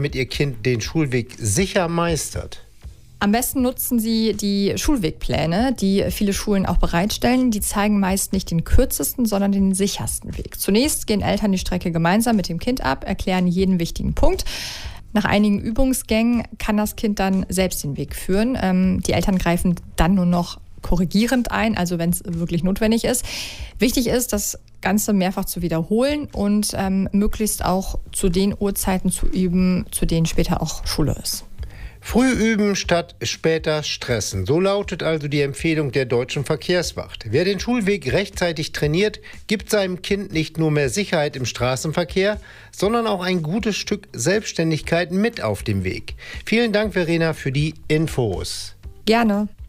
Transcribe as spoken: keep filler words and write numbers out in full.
damit Ihr Kind den Schulweg sicher meistert? Am besten nutzen Sie die Schulwegpläne, die viele Schulen auch bereitstellen. Die zeigen meist nicht den kürzesten, sondern den sichersten Weg. Zunächst gehen Eltern die Strecke gemeinsam mit dem Kind ab, erklären jeden wichtigen Punkt. Nach einigen Übungsgängen kann das Kind dann selbst den Weg führen. Ähm, die Eltern greifen dann nur noch korrigierend ein, also wenn es wirklich notwendig ist. Wichtig ist, das Ganze mehrfach zu wiederholen und ähm, möglichst auch zu den Uhrzeiten zu üben, zu denen später auch Schule ist. Früh üben statt später stressen. So lautet also die Empfehlung der Deutschen Verkehrswacht. Wer den Schulweg rechtzeitig trainiert, gibt seinem Kind nicht nur mehr Sicherheit im Straßenverkehr, sondern auch ein gutes Stück Selbstständigkeit mit auf dem Weg. Vielen Dank, Verena, für die Infos. Gerne.